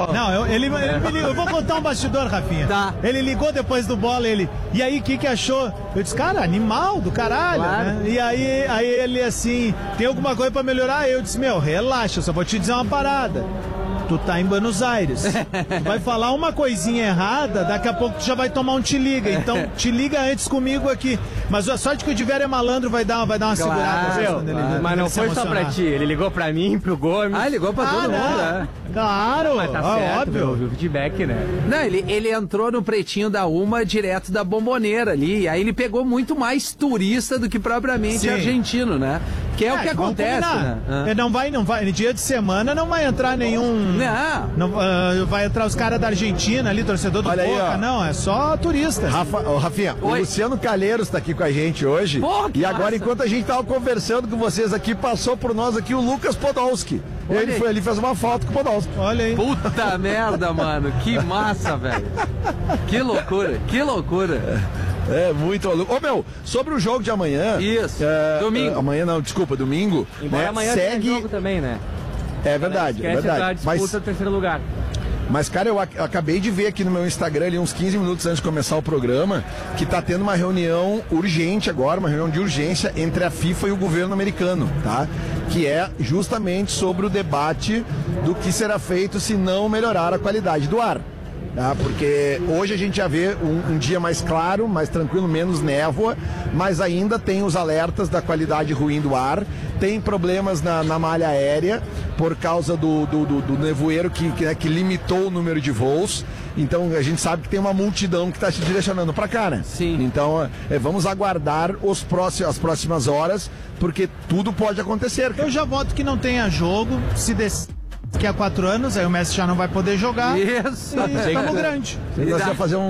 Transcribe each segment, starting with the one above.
Não, ele me ligou. Eu vou contar um bastidor, Rafinha. Tá. Ele ligou depois do bola, e aí, o que achou? Eu disse, cara, animal do caralho, Claro. né? E aí ele assim, tem alguma coisa pra melhorar? Eu disse, relaxa, eu só vou te dizer uma parada. Tu tá em Buenos Aires. Tu vai falar uma coisinha errada, daqui a pouco tu já vai tomar um te liga. Então, te liga antes comigo aqui. Mas a sorte que o Diver é malandro, vai dar uma segurada. Mas não foi só pra ti, ele ligou pra mim, pro Gomes. Ah, ele ligou pra todo mundo, né? Claro, Mas tá certo, óbvio. meu, o feedback, né? Não, ele entrou no pretinho da Uma direto da Bomboneira ali. E aí ele pegou muito mais turista do que propriamente Sim. argentino, né? Que é o que vamos acontece, combinar. né? Não vai, no dia de semana não vai entrar nenhum. Não. Vai entrar os caras da Argentina ali, torcedor do Olha aí, Boca, ó. não, é só turista. Rafinha, o Oi. Luciano Calheiros tá aqui com a gente hoje. Porra, que e agora, massa. enquanto a gente tava conversando com vocês aqui, passou por nós aqui o Lucas Podolski. Ele aí. foi ali, fez uma foto com o Podolski. Olha aí. Puta merda, mano. Que massa, velho. Que loucura, que loucura. É, muito maluco. Ô, meu, sobre o jogo de amanhã. Isso, domingo. Amanhã não, desculpa, domingo. Embora né, amanhã segue. tenha jogo também, né? É verdade, é Esquece a verdade. disputa do terceiro lugar. Mas, cara, eu acabei de ver aqui no meu Instagram, ali uns 15 minutos antes de começar o programa, que tá tendo uma reunião urgente agora, uma reunião de urgência entre a FIFA e o governo americano, tá? Que é justamente sobre o debate do que será feito se não melhorar a qualidade do ar. Tá? Porque hoje a gente já vê um dia mais claro, mais tranquilo, menos névoa, mas ainda tem os alertas da qualidade ruim do ar, tem problemas na malha aérea por causa do nevoeiro que limitou o número de voos. Então a gente sabe que tem uma multidão que está se direcionando para cá, né? Sim. Então vamos aguardar as próximas horas, porque tudo pode acontecer. Eu já voto que não tenha jogo, se daqui a 4 anos, aí o Messi já não vai poder jogar. Isso. E tamo grande. Nós vamos fazer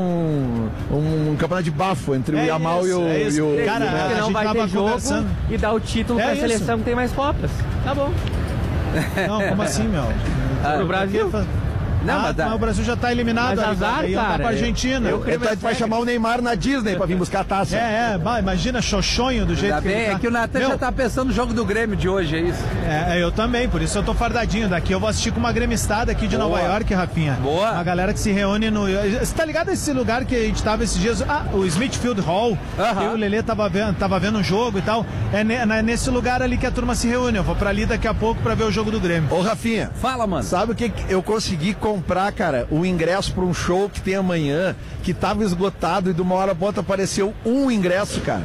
um campeonato de bafo entre o Yamal e o... Cara, Porque a não gente vai tava ter jogo conversando. e dar o título pra isso. seleção que tem mais copas. Tá bom. Não, como assim, meu? Pro Brasil. Não, mas o Brasil já tá eliminado. Mas azar, aí cara. pra Argentina. Então a gente vai chamar o Neymar na Disney pra vir buscar a taça. Imagina xoxonho do jeito Ainda que bem, ele tá. é que o Natan já tá pensando no jogo do Grêmio de hoje, é isso? Eu também, por isso eu tô fardadinho. Daqui eu vou assistir com uma gremistada aqui de Nova York, Rafinha. Boa. Uma galera que se reúne no... Você tá ligado esse lugar que a gente tava esses dias? O Smithfield Hall. Que o Lelê tava vendo um jogo e tal. É nesse lugar ali que a turma se reúne. Eu vou pra ali daqui a pouco pra ver o jogo do Grêmio. Ô, Rafinha. Fala, mano. Sabe o que eu consegui comprar, cara? O ingresso para um show que tem amanhã, que tava esgotado e de uma hora a outra apareceu um ingresso, cara.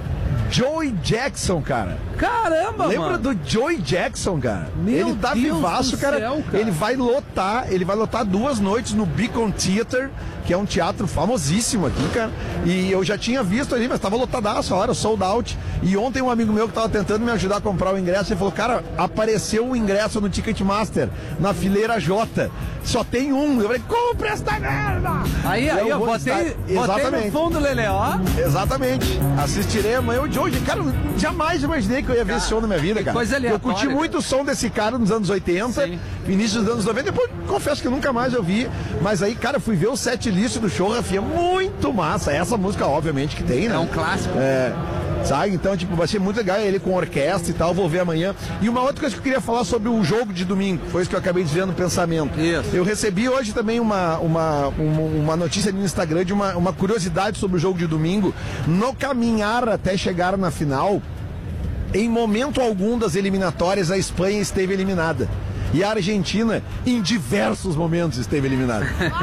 Joey Jackson, cara. Caramba, Lembra mano. do Joey Jackson, cara? Meu Ele tá Deus vivaço, do cara. céu, cara. Ele vai lotar 2 noites no Beacon Theater, que é um teatro famosíssimo aqui, cara. E eu já tinha visto ali, mas tava lotadaço, a hora, sold out. E ontem um amigo meu que tava tentando me ajudar a comprar o ingresso, ele falou, cara, apareceu o ingresso no Ticketmaster, na fileira J. Só tem um. Eu falei, compra esta merda! Aí, Eu ó, vou botei Exatamente. no fundo, Lelê, ó. Exatamente. Assistirei amanhã o Joey. Cara, jamais imaginei que eu ia ver esse show na minha vida, cara. coisa Eu aleatória, curti muito o som desse cara nos anos 80, Sim. início dos anos 90. Depois, confesso que nunca mais eu vi. Mas aí, cara, fui ver o set list do show, Rafinha. Muito massa. Essa música, obviamente, que tem, né? É um clássico. Sabe? Então, tipo, vai ser muito legal ele com orquestra e tal, vou ver amanhã. E uma outra coisa que eu queria falar sobre o jogo de domingo, foi isso que eu acabei de ver no pensamento. Isso. Eu recebi hoje também uma notícia no Instagram de uma curiosidade sobre o jogo de domingo. No caminhar até chegar na final, em momento algum das eliminatórias, a Espanha esteve eliminada. E a Argentina, em diversos momentos, esteve eliminada.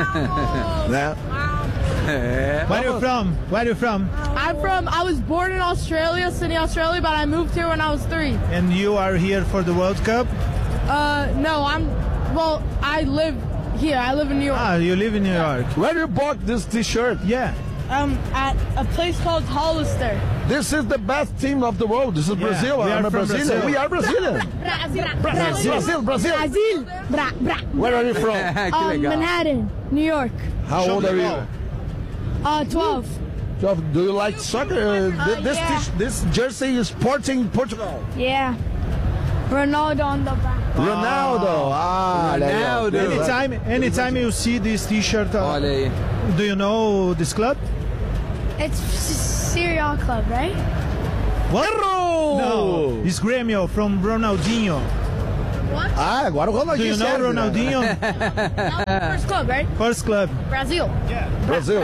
Né? Where are you from? Where are you from? I was born in Australia, Sydney, Australia, but I moved here when I was 3. And you are here for the World Cup? No, I live here. I live in New York. Ah, you live in New York. Where you bought this t-shirt? Yeah. At a place called Hollister. This is the best team of the world. This is Brazil. we are I'm a from Brazilian. Brazil. We are Brazilian. Brazil. Brazil. Where are you from? Que legal. Manhattan, New York. How Show old me are the you? ball. 12. 12. Do you like soccer? Yeah. This jersey is Sporting Portugal. Yeah. Ronaldo on the back. Ronaldo. Ronaldo. Anytime you see this t-shirt, Olha aí. do you know this club? It's Serial Club, right? What? Errou! No, it's Grêmio from Ronaldinho. What? Ah, agora o Do Ronaldinho you know serve, né? Ronaldinho? First club, right? First Club. Brazil. Brasil.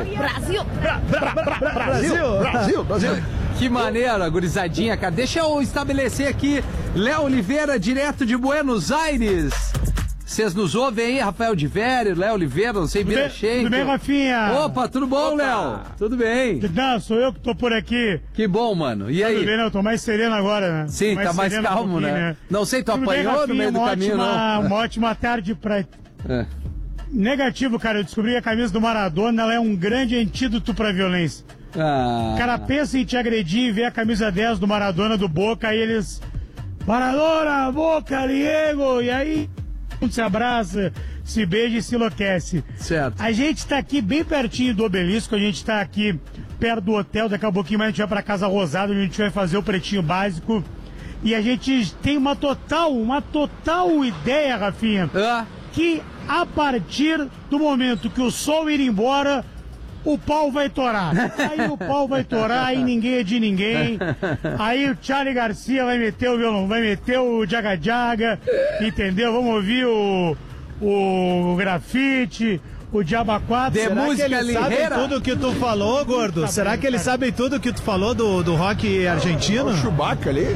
Brasil. Que maneira, gurizadinha, cara. Deixa eu estabelecer aqui, Léo Oliveira, direto de Buenos Aires. Vocês nos ouvem aí, Rafael de Vério, Léo Oliveira, não sei, Vira Shake. Tudo bem, Rafinha? Opa, tudo bom, Léo? Tudo bem. Não, sou eu que tô por aqui. Que bom, mano. E Tudo aí? bem, não, tô mais sereno agora, né? Sim, tá mais sereno calmo, pouquinho, né? Não sei, tu Tudo bem, apanhou no Rafinha? meio do caminho, não? Uma ótima tarde pra... É. Negativo, cara, eu descobri que a camisa do Maradona, ela é um grande antídoto pra violência. Ah. O cara pensa em te agredir e vê a camisa 10 do Maradona do Boca, aí eles... Maradona, Boca, Diego! E aí... se abraça, se beija e se enlouquece. Certo. A gente tá aqui bem pertinho do Obelisco, a gente tá aqui perto do hotel, daqui a pouquinho mais a gente vai pra Casa Rosada, onde a gente vai fazer o Pretinho Básico. E a gente tem uma total ideia, Rafinha, Ah. que a partir do momento que o sol ir embora, o pau vai torar. Aí o pau vai torar, aí ninguém é de ninguém. Aí o Charlie Garcia vai meter o violão, vai meter o Jaga Jaga, entendeu? Vamos ouvir o grafite, o Diaba 4. De Será que música eles sabem ligeira? tudo que tu falou, gordo? Será que eles sabem tudo que tu falou do rock argentino? O Chewbacca ali.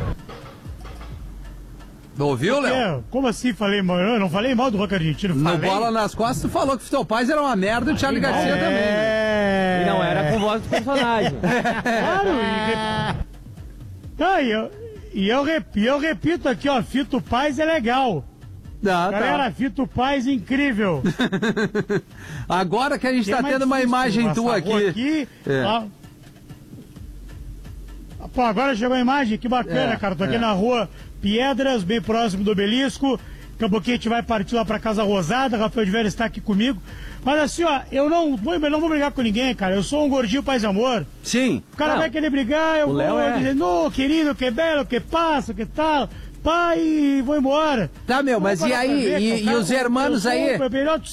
Ouviu, Léo? Como assim falei mal? Eu não falei mal do rock argentino, No falei. Bola nas Costas, tu falou que o teu pai era uma merda e o Charlie Garcia também. É. E não era com voz do personagem. Claro, eu repito aqui, ó, Fito Paz é legal. Ah, Galera, Fito Paz incrível. Agora que a gente tá Mais tendo uma difícil, imagem essa tua rua aqui. É. ó. Pô, agora chegou a imagem, que bacana, É, cara. Tô aqui é. na rua Piedras, bem próximo do Obelisco. Daqui a pouquinho a gente vai partir lá pra Casa Rosada. Rafael de Velho está aqui comigo. Mas assim, ó, eu não vou brigar com ninguém, cara. Eu sou um gordinho paz e amor. Sim. O cara Não. vai querer brigar, eu O vou Léo dizer, no, querido, que belo, que passa, que tal. Pai, e vou embora. Tá, meu, mas Não, e para aí? pra ver, E cara, os hermanos eu sou aí? o melhor, tu